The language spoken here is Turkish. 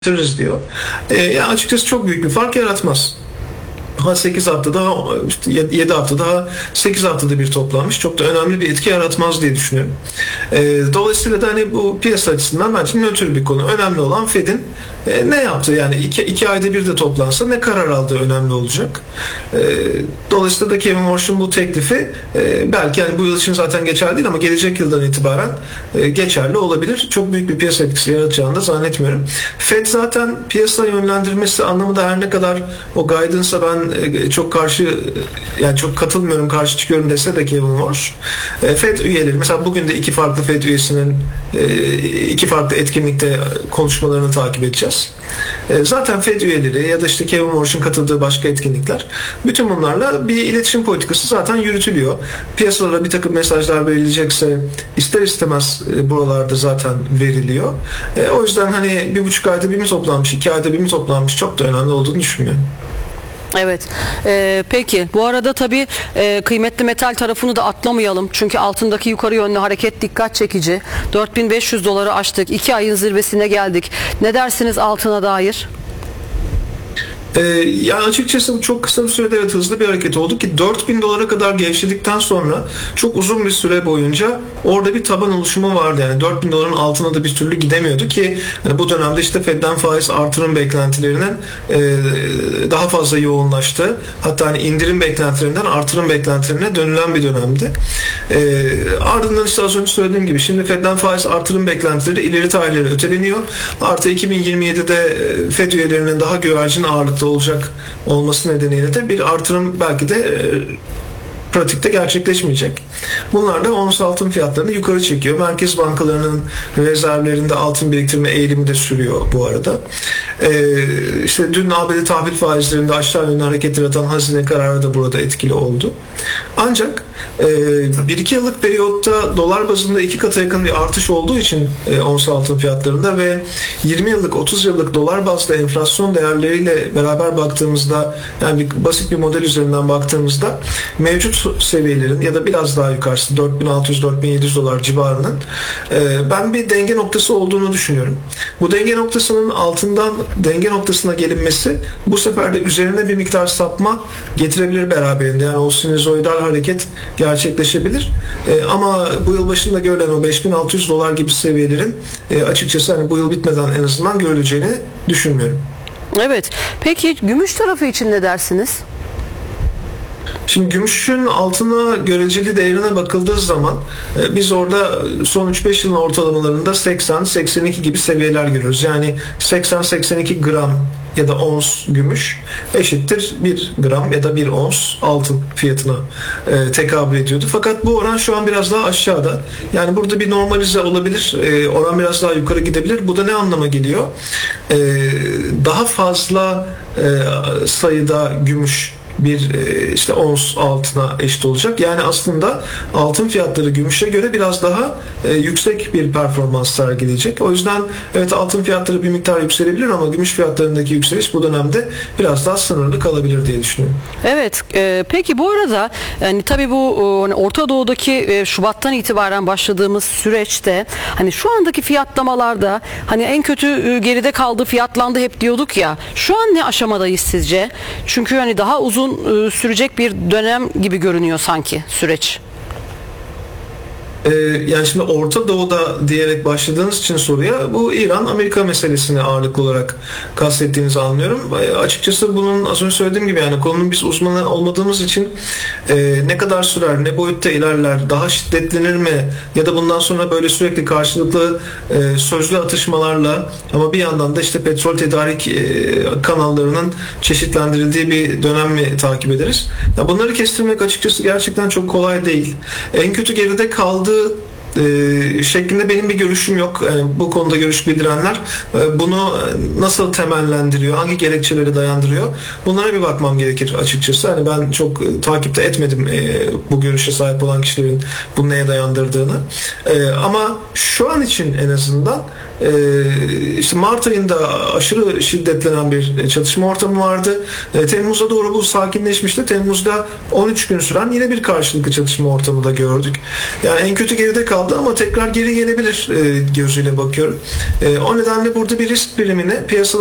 bitiririz diyor. Yani açıkçası çok büyük bir fark yaratmaz. Daha 8 hafta daha işte 7 hafta daha 8 haftada bir toplanmış. Çok da önemli bir etki yaratmaz diye düşünüyorum. Dolayısıyla da hani bu piyasa açısından bence nötr bir konu. Önemli olan Fed'in ne yaptı? Yani iki ayda bir de toplansa ne karar aldığı önemli olacak. Dolayısıyla da Kevin Warsh'un bu teklifi belki yani bu yıl için zaten geçerli değil ama gelecek yıldan itibaren geçerli olabilir. Çok büyük bir piyasa etkisi yaratacağını da zannetmiyorum. Fed zaten piyasa yönlendirmesi anlamında her ne kadar o guidance'a ben çok çok katılmıyorum, karşı çıkıyorum dese de Kevin Warsh, Fed üyeleri mesela bugün de iki farklı Fed üyesinin iki farklı etkinlikte konuşmalarını takip edeceğiz. Zaten Fed üyeleri ya da işte Kevin Warsh'un katıldığı başka etkinlikler, bütün bunlarla bir iletişim politikası zaten yürütülüyor. Piyasalara bir takım mesajlar verilecekse ister istemez buralarda zaten veriliyor. O yüzden hani 1,5 ayda bir mi toplanmış, 2 ayda bir mi toplanmış çok da önemli olduğunu düşünmüyorum. Evet. Peki bu arada tabii kıymetli metal tarafını da atlamayalım. Çünkü altındaki yukarı yönlü hareket dikkat çekici. 4500 doları aştık. 2 ayın zirvesine geldik. Ne dersiniz altına dair? Yani açıkçası çok kısa bir sürede evet hızlı bir hareket oldu ki 4.000 dolara kadar gevşedikten sonra çok uzun bir süre boyunca orada bir taban oluşumu vardı. Yani 4.000 doların altına da bir türlü gidemiyordu ki yani bu dönemde işte Fed'den faiz artırım beklentilerinin daha fazla yoğunlaştı. Hatta hani indirim beklentilerinden artırım beklentilerine dönülen bir dönemdi. Ardından işte az önce söylediğim gibi şimdi Fed'den faiz artırım beklentileri ileri tarihlere öteleniyor. Artı 2027'de Fed üyelerinin daha güvercin ağırlıklı olacak olması nedeniyle de bir artırım belki de pratikte gerçekleşmeyecek. Bunlar da ons altın fiyatlarını yukarı çekiyor. Merkez bankalarının rezervlerinde altın biriktirme eğilimi de sürüyor bu arada. İşte dün ABD tahvil faizlerinde aşağı yönlü hareket yaratan hazine kararı da burada etkili oldu. Ancak 1-2 yıllık periyotta dolar bazında 2 kata yakın bir artış olduğu için ons altın fiyatlarında ve 20 yıllık 30 yıllık dolar bazlı enflasyon değerleriyle beraber baktığımızda yani basit bir model üzerinden baktığımızda mevcut seviyelerin ya da biraz daha yukarısı 4.600-4.700 dolar civarının ben bir denge noktası olduğunu düşünüyorum. Bu denge noktasının altından denge noktasına gelinmesi bu sefer de üzerine bir miktar sapma getirebilir beraberinde. Yani o sinusoidal hareket gerçekleşebilir. Ama bu yıl başında görülen o 5.600 dolar gibi seviyelerin açıkçası hani bu yıl bitmeden en azından görüleceğini düşünmüyorum. Evet. Peki gümüş tarafı için ne dersiniz? Şimdi gümüşün altına göreceli değerine bakıldığı zaman biz orada son 3-5 yılın ortalamalarında 80-82 gibi seviyeler görüyoruz. Yani 80-82 gram ya da ons gümüş eşittir 1 gram ya da 1 ons altın fiyatına tekabül ediyordu. Fakat bu oran şu an biraz daha aşağıda. Yani burada bir normalize olabilir. Oran biraz daha yukarı gidebilir. Bu da ne anlama geliyor? Daha fazla sayıda gümüş bir işte ons altına eşit olacak. Yani aslında altın fiyatları gümüşe göre biraz daha yüksek bir performans sergileyecek. O yüzden evet altın fiyatları bir miktar yükselebilir ama gümüş fiyatlarındaki yükseliş bu dönemde biraz daha sınırlı kalabilir diye düşünüyorum. Evet. Peki bu arada yani tabii bu hani Orta Doğu'daki Şubat'tan itibaren başladığımız süreçte hani şu andaki fiyatlamalarda hani en kötü geride kaldı, fiyatlandı hep diyorduk ya. Şu an ne aşamadayız sizce? Çünkü hani daha uzun sürecek bir dönem gibi görünüyor sanki süreç. Yani şimdi Orta Doğu'da diyerek başladığınız için soruya bu İran-Amerika meselesini ağırlıklı olarak kastettiğinizi anlıyorum. Açıkçası bunun az önce söylediğim gibi yani konunun biz uzmanı olmadığımız için ne kadar sürer, ne boyutta ilerler, daha şiddetlenir mi ya da bundan sonra böyle sürekli karşılıklı sözlü atışmalarla ama bir yandan da işte petrol tedarik kanallarının çeşitlendirildiği bir dönem mi takip ederiz? Ya bunları kestirmek açıkçası gerçekten çok kolay değil. En kötü geride kaldı şeklinde benim bir görüşüm yok. Yani bu konuda görüş bildirenler bunu nasıl temellendiriyor, hangi gerekçeleri dayandırıyor? Bunlara bir bakmam gerekir açıkçası. Hani ben çok takipte etmedim bu görüşe sahip olan kişilerin bunu neye dayandırdığını. Ama şu an için en azından işte Mart ayında aşırı şiddetlenen bir çatışma ortamı vardı. Temmuz'a doğru bu sakinleşmişti. Temmuz'da 13 gün süren yine bir karşılıklı çatışma ortamı da gördük. Yani en kötü geride kaldı. kaldı ama tekrar geri gelebilir gözüyle bakıyorum. O nedenle burada bir risk primini piyasa